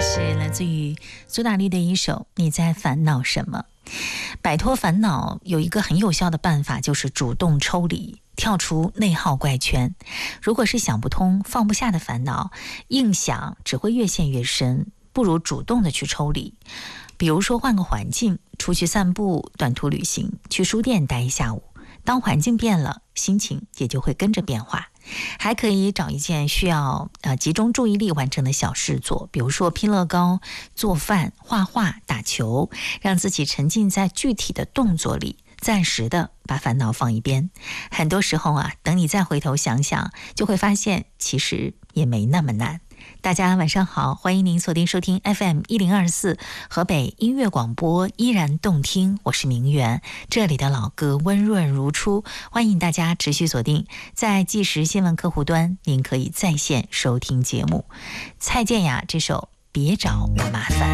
是来自于苏打绿的一首《你在烦恼什么》。摆脱烦恼有一个很有效的办法，就是主动抽离，跳出内耗怪圈。如果是想不通放不下的烦恼，硬想只会越陷越深，不如主动的去抽离。比如说换个环境，出去散步、短途旅行，去书店待一下午。当环境变了，心情也就会跟着变化。还可以找一件需要集中注意力完成的小事做，比如说拼乐高、做饭、画画、打球，让自己沉浸在具体的动作里，暂时的把烦恼放一边。很多时候等你再回头想想，就会发现其实也没那么难。大家晚上好，欢迎您锁定收听 FM1024 河北音乐广播，依然动听，我是明媛，这里的老歌温润如初，欢迎大家持续锁定。在即时新闻客户端，您可以在线收听节目。蔡健雅这首别找我麻烦。